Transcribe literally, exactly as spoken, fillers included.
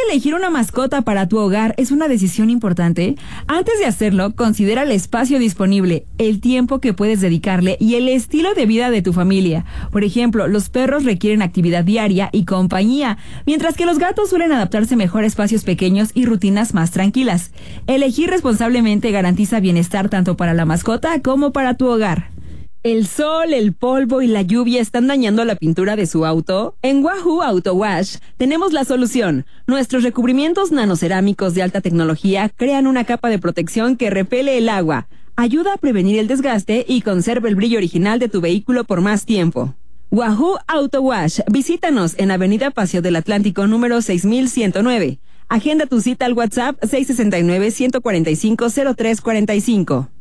elegir una mascota para tu hogar es una decisión importante? Antes de hacerlo, considera el espacio disponible, el tiempo que puedes dedicarle y el estilo de vida de tu familia. Por ejemplo, los perros requieren actividad diaria y compañía, mientras que los gatos suelen adaptarse mejor a espacios pequeños y rutinas más tranquilas. Elegir responsablemente garantiza bienestar tanto para la mascota como para tu hogar. ¿El sol, el polvo y la lluvia están dañando la pintura de su auto? En Wahoo Auto Wash tenemos la solución. Nuestros recubrimientos nanocerámicos de alta tecnología crean una capa de protección que repele el agua, ayuda a prevenir el desgaste y conserva el brillo original de tu vehículo por más tiempo. Wahoo Auto Wash. Visítanos en Avenida Paseo del Atlántico número seis mil ciento nueve. Agenda tu cita al WhatsApp seis seis nueve, uno cuatro cinco, cero tres cuatro cinco.